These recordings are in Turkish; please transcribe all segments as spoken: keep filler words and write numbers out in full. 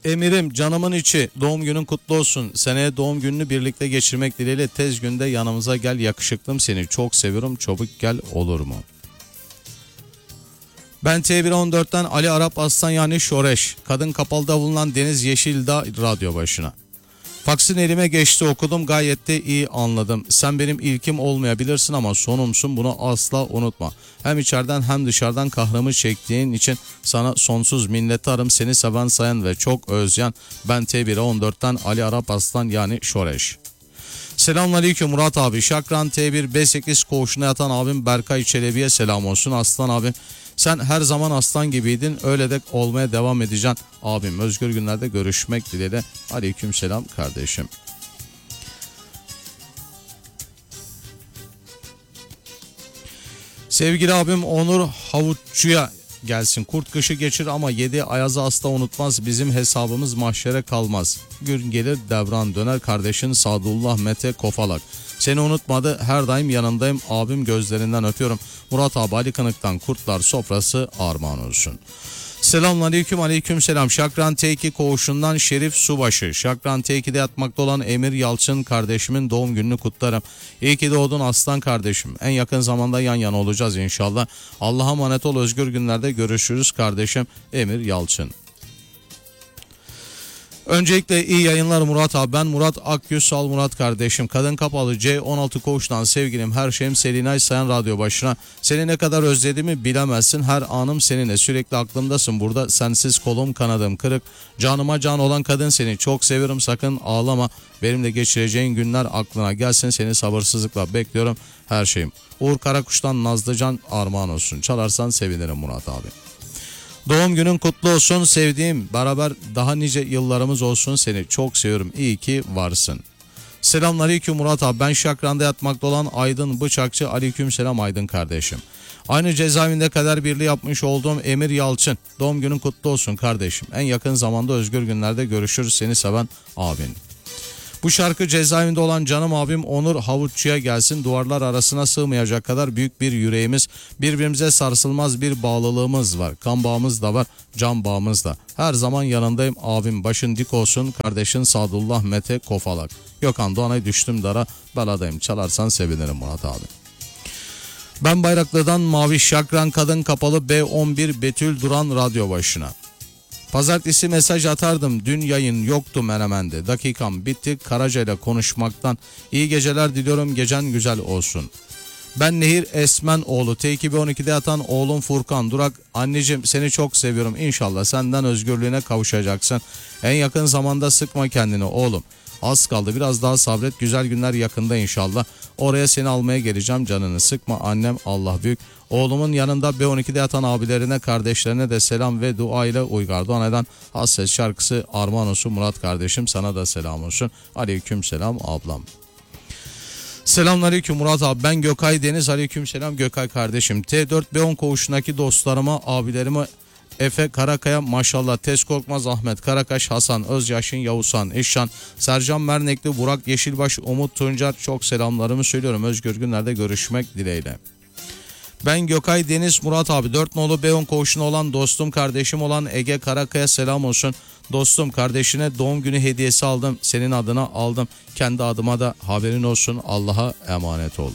Emirim canımın içi doğum günün kutlu olsun. Seneye doğum gününü birlikte geçirmek dileğiyle tez günde yanımıza gel yakışıklım, seni çok seviyorum, çabuk gel olur mu? Ben T bir on dörtten Ali Arap Aslan yani Şoreş. Kadın Kapalı'da bulunan Deniz Yeşildağ radyo başına. Faksın elime geçti, okudum, gayet de iyi anladım. Sen benim ilkim olmayabilirsin ama sonumsun, bunu asla unutma. Hem içeriden hem dışarıdan kahrımı çektiğin için sana sonsuz minnettarım. Seni seven, sayan ve çok özleyen ben T bir on dörtten Ali Arap Aslan yani Şoreş. Selamünaleyküm Murat abi. Şakran T bir B sekiz koğuşuna yatan abim Berkay Çelebi'ye selam olsun. Aslan abim, sen her zaman aslan gibiydin, öyle de olmaya devam edeceksin abim. Özgür günlerde görüşmek dileğiyle. Aleyküm selam kardeşim. Sevgili abim Onur Havuççu'ya gelsin. Kurt kışı geçir ama yedi ayazı asla unutmaz. Bizim hesabımız mahşere kalmaz. Gün gelir devran döner. Kardeşin Sadullah Mete Kofalak. Seni unutmadı, her daim yanındayım abim, gözlerinden öpüyorum. Murat abi Ali Kınık'tan Kurtlar Sofrası armağan olsun. Selamünaleyküm, aleyküm selam. Şakran T iki koğuşundan Şerif Subaşı. Şakran T iki'de yatmakta olan Emir Yalçın kardeşimin doğum gününü kutlarım. İyi ki doğdun aslan kardeşim. En yakın zamanda yan yana olacağız inşallah. Allah'a emanet ol, özgür günlerde görüşürüz kardeşim Emir Yalçın. Öncelikle iyi yayınlar Murat abi. Ben Murat Akgüz, sal Murat kardeşim. Kadın Kapalı C on altı koğuştan sevgilim, her şeyim Selinay Sayan radyo başına. Seni ne kadar özlediğimi bilemezsin. Her anım seninle, sürekli aklımdasın burada. Sensiz kolum kanadım kırık. Canıma can olan kadın, seni çok seviyorum, sakın ağlama. Benimle geçireceğin günler aklına gelsin. Seni sabırsızlıkla bekliyorum, her şeyim. Uğur Karakuş'tan Nazlıcan armağan olsun. Çalarsan sevinirim Murat abi. Doğum günün kutlu olsun sevdiğim, beraber daha nice yıllarımız olsun, seni çok seviyorum, iyi ki varsın. Selamünaleyküm Murat abi, ben Şakran'da yatmakta olan Aydın Bıçakçı. Aleyküm selam Aydın kardeşim. Aynı cezaevinde kader birliği yapmış olduğum Emir Yalçın, doğum günün kutlu olsun kardeşim. En yakın zamanda özgür günlerde görüşürüz, seni seven abin. Bu şarkı cezaevinde olan canım abim Onur Havuççu'ya gelsin. Duvarlar arasına sığmayacak kadar büyük bir yüreğimiz, birbirimize sarsılmaz bir bağlılığımız var. Kan bağımız da var, can bağımız da. Her zaman yanındayım abim, başın dik olsun. Kardeşin Sadullah Mete Kofalak. Gökhan Doğanay düştüm dara, beladayım, çalarsan sevinirim Murat abi. Ben Bayraklı'dan Mavi Şakran Kadın Kapalı B on bir Betül Duran radyo başına. Pazartesi mesaj atardım, dün yayın yoktu Menemen'de. Dakikam bitti Karaca ile konuşmaktan. İyi geceler diliyorum, gecen güzel olsun. Ben Nehir Esmenoğlu, T iki B on iki'de yatan oğlum Furkan Durak. Anneciğim seni çok seviyorum, İnşallah senden özgürlüğüne kavuşacaksın. En yakın zamanda sıkma kendini oğlum. Az kaldı, biraz daha sabret, güzel günler yakında inşallah. Oraya seni almaya geleceğim, canını sıkma annem, Allah büyük. Oğlumun yanında B on iki'de yatan abilerine, kardeşlerine de selam ve dua ile Uygar Doğanay'dan Hasses şarkısı armağan olsun Murat kardeşim, sana da selam olsun. Aleyküm selam ablam. Selamünaleyküm Murat abi, ben Gökay Deniz. Aleyküm selam Gökay kardeşim. T dört B on koğuşundaki dostlarıma, abilerime, Efe Karakaya maşallah, Tez Korkmaz, Ahmet Karakaş, Hasan Özyaşın, Yavuzhan Eşşan, Sercan Mernekli, Burak Yeşilbaş, Umut Tuncar, çok selamlarımı söylüyorum. Özgür günlerde görüşmek dileğiyle. Ben Gökay Deniz Murat abi, dört nolu B on koğuşuna olan dostum kardeşim olan Ege Karakaya selam olsun. Dostum kardeşine doğum günü hediyesi aldım, senin adına aldım, kendi adıma da haberin olsun, Allah'a emanet ol.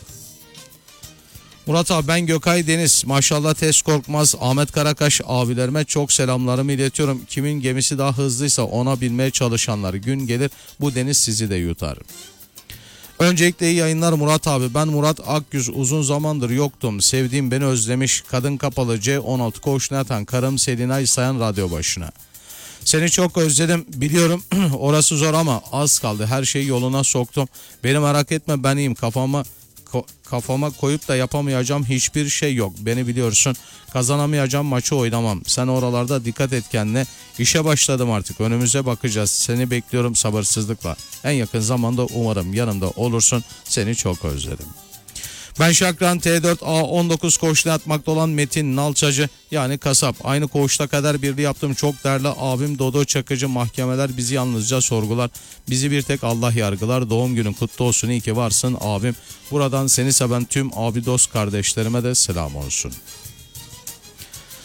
Murat abi, ben Gökay Deniz maşallah, Tez Korkmaz, Ahmet Karakaş abilerime çok selamlarımı iletiyorum. Kimin gemisi daha hızlıysa ona binmeye çalışanlar, gün gelir bu deniz sizi de yutar. Öncelikle iyi yayınlar Murat abi, ben Murat Akgüz, uzun zamandır yoktum, sevdiğim beni özlemiş. Kadın Kapalı C on altı koğuşuna yatan karım Selinay Sayan radyo başına. Seni çok özledim biliyorum, orası zor ama az kaldı, her şeyi yoluna soktum. Beni merak etme, ben iyiyim, kafama kafama koyup da yapamayacağım hiçbir şey yok. Beni biliyorsun, kazanamayacağım maçı oynamam. Sen oralarda dikkat et kendine. İşe başladım artık, önümüze bakacağız. Seni bekliyorum sabırsızlıkla. En yakın zamanda umarım yanımda olursun. Seni çok özledim. Ben Şakran T dört A on dokuz koğuşta yatmakta olan Metin Nalçacı yani kasap. Aynı koğuşta kader birliği yaptım. Çok değerli abim Dodo Çakıcı, mahkemeler bizi yalnızca sorgular. Bizi bir tek Allah yargılar. Doğum günün kutlu olsun, iyi ki varsın abim. Buradan seni seven tüm abi dost kardeşlerime de selam olsun.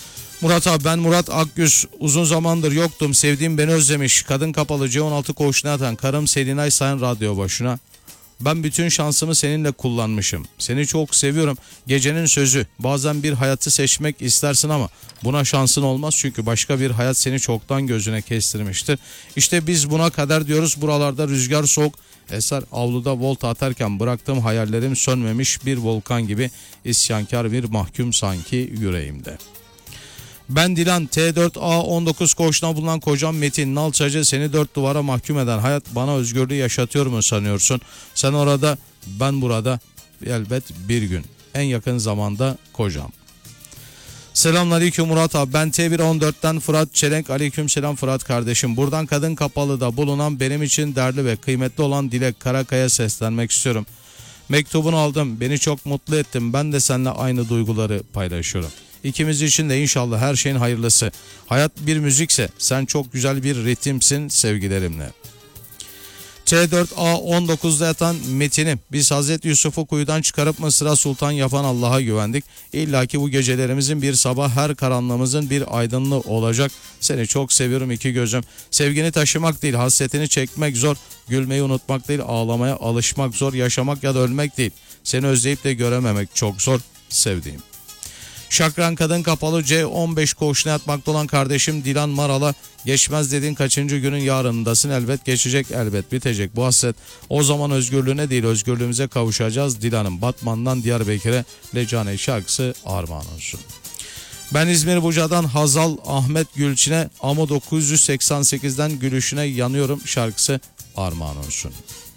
Murat abi ben Murat Akgüz. Uzun zamandır yoktum. Sevdiğim beni özlemiş. Kadın kapalı C on altı koğuşuna yatan karım Selinay Sayan radyo başına. Ben bütün şansımı seninle kullanmışım. Seni çok seviyorum. Gecenin sözü. Bazen bir hayatı seçmek istersin ama buna şansın olmaz. Çünkü başka bir hayat seni çoktan gözüne kestirmiştir. İşte biz buna kadar diyoruz. Buralarda rüzgar soğuk eser. Avluda volta atarken bıraktığım hayallerim sönmemiş bir volkan gibi. İsyankar bir mahkum sanki yüreğimde. Ben Dilan T dört A on dokuz koğuşuna bulunan kocam Metin Nalçacı, seni dört duvara mahkum eden hayat bana özgürlüğü yaşatıyor mu sanıyorsun? Sen orada, ben burada, elbet bir gün. En yakın zamanda kocam. Selamünaleyküm Murat abi. Ben T bir on dörtten Fırat Çelenk. Aleykümselam Fırat kardeşim. Buradan Kadın Kapalı'da bulunan benim için değerli ve kıymetli olan Dilek Karakaya seslenmek istiyorum. Mektubunu aldım. Beni çok mutlu ettin. Ben de seninle aynı duyguları paylaşıyorum. İkimiz için de inşallah her şeyin hayırlısı. Hayat bir müzikse sen çok güzel bir ritimsin, sevgilerimle. T dört A on dokuzda yatan Metin'im. Biz Hazreti Yusuf'u kuyudan çıkarıp Mısır'a sultan yapan Allah'a güvendik. İlla ki bu gecelerimizin bir sabah, her karanlığımızın bir aydınlığı olacak. Seni çok seviyorum iki gözüm. Sevgini taşımak değil, hasretini çekmek zor. Gülmeyi unutmak değil, ağlamaya alışmak zor. Yaşamak ya da ölmek değil. Seni özleyip de görememek çok zor, sevdiğim. Şakran Kadın Kapalı C on beş koğuşuna yatmakta olan kardeşim Dilan Maral'a, geçmez dediğin kaçıncı günün yarınındasın, elbet geçecek, elbet bitecek bu hasret. O zaman özgürlüğüne değil özgürlüğümüze kavuşacağız. Dilan'ın Batman'dan Diyarbakır'a Lecane şarkısı armağan olsun. Ben İzmir Buca'dan Hazal Ahmet Gülçin'e Amo dokuz yüz seksen sekizden Gülüşüne yanıyorum şarkısı armağan olsun.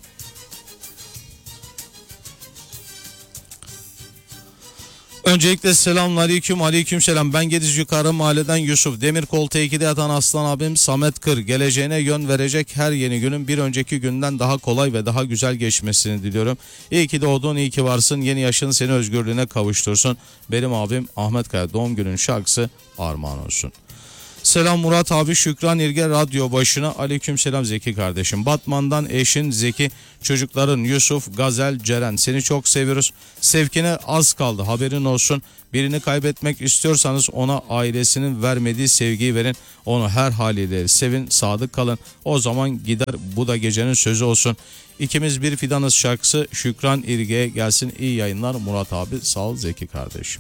Öncelikle selamünaleyküm, aleykümselam. Ben Gediz Yukarı Mahalleden Yusuf. Demir Koltuğu iki'de yatan aslan abim Samet Kır. Geleceğine yön verecek her yeni günün bir önceki günden daha kolay ve daha güzel geçmesini diliyorum. İyi ki doğdun, iyi ki varsın. Yeni yaşın seni özgürlüğüne kavuştursun. Benim abim Ahmet Kaya doğum günün şarkısı armağan olsun. Selam Murat abi, Şükran İrge radyo başına. Aleykümselam Zeki kardeşim. Batman'dan eşin Zeki, çocukların Yusuf, Gazel, Ceren. Seni çok seviyoruz. Sevkine az kaldı, haberin olsun. Birini kaybetmek istiyorsanız ona ailesinin vermediği sevgiyi verin. Onu her haliyle sevin, sadık kalın. O zaman gider, bu da gecenin sözü olsun. İkimiz bir fidanız şarkısı Şükran İrge'ye gelsin. İyi yayınlar Murat abi, sağ ol Zeki kardeşim.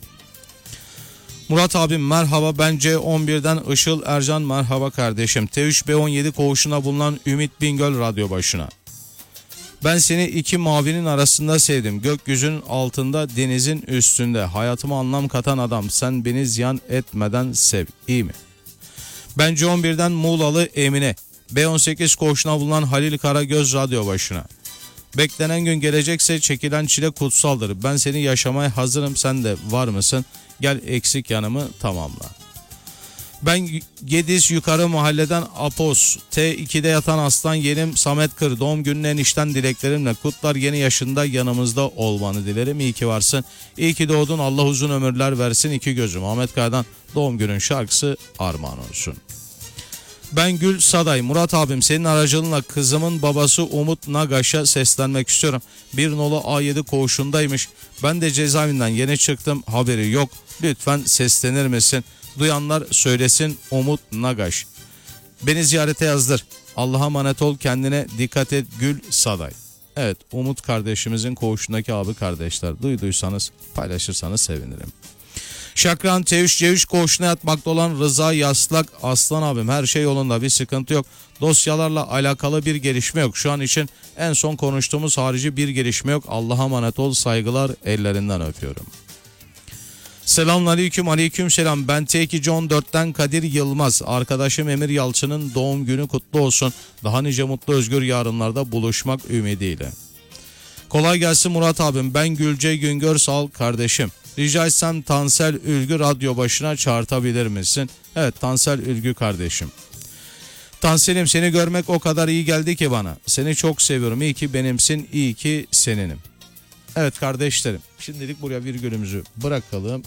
Murat abim merhaba, ben C on birden Işıl Ercan merhaba kardeşim. T üç B on yedi koğuşuna bulunan Ümit Bingöl radyo başına. Ben seni iki mavinin arasında sevdim. Gökyüzünün altında, denizin üstünde. Hayatıma anlam katan adam. Sen beni ziyan etmeden sev. İyi mi? Ben C on birden Muğlalı Emine. B on sekiz koğuşuna bulunan Halil Karagöz radyo başına. Beklenen gün gelecekse çekilen çile kutsaldır. Ben seni yaşamaya hazırım, sen de var mısın? Gel eksik yanımı tamamla. Ben Gediz Yukarı Mahalleden Apos. T iki'de yatan aslan yeğenim Samet Kır. Doğum gününü enişten dileklerimle kutlar. Yeni yaşında yanımızda olmanı dilerim. İyi ki varsın. İyi ki doğdun. Allah uzun ömürler versin. İki gözüm. Ahmet Kaya'dan doğum günün şarkısı armağan olsun. Ben Gül Saday. Murat abim, senin aracılığınla kızımın babası Umut Nagaş'a seslenmek istiyorum. Bir nolu A yedi koğuşundaymış. Ben de cezaevinden yeni çıktım, haberi yok. Lütfen seslenir misin? Duyanlar söylesin, Umut Nagaş. Beni ziyarete yazdır. Allah'a emanet ol, kendine dikkat et Gül Saday. Evet, Umut kardeşimizin koğuşundaki abi kardeşler, duyduysanız paylaşırsanız sevinirim. Şakran T üç C üç koğuşuna yatmakta olan Rıza Yaslak, aslan abim her şey yolunda, bir sıkıntı yok. Dosyalarla alakalı bir gelişme yok. Şu an için en son konuştuğumuz harici bir gelişme yok. Allah'a emanet ol, saygılar, ellerinden öpüyorum. Selamünaleyküm, aleykümselam. Ben T iki on dörtten Kadir Yılmaz. Arkadaşım Emir Yalçın'ın doğum günü kutlu olsun. Daha nice mutlu özgür yarınlarda buluşmak ümidiyle. Kolay gelsin Murat abim. Ben Gülce Güngör, sağ ol kardeşim. Rica etsem Tansel Ülgü radyo başına çağırtabilir misin? Evet, Tansel Ülgü kardeşim. Tansel'im, seni görmek o kadar iyi geldi ki bana. Seni çok seviyorum. İyi ki benimsin, iyi ki seninim. Evet kardeşlerim, şimdilik buraya virgülümüzü bırakalım.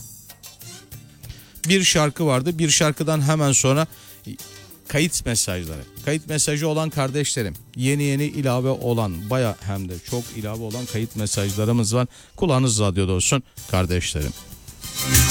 Bir şarkı vardı. Bir şarkıdan hemen sonra kayıt mesajları. Kayıt mesajı olan kardeşlerim, yeni yeni ilave olan, baya hem de çok ilave olan kayıt mesajlarımız var. Kulağınız radyoda olsun kardeşlerim.